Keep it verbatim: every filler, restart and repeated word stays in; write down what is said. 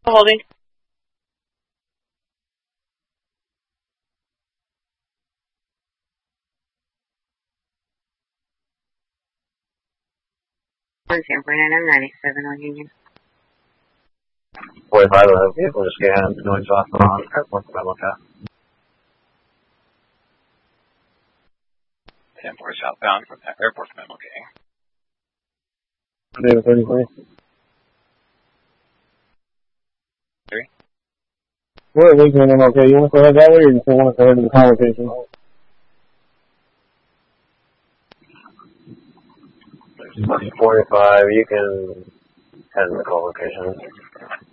Holding. one ten point nine ninety-seven on Union. forty-five, uh, vehicle just scan, noise off on airport memo cat. ten four southbound from airport memo king. David thirty-three. Three. We're at Lincoln M L K. You want to go ahead that way or you want to go ahead to the call location? forty-five, you can head to the call location.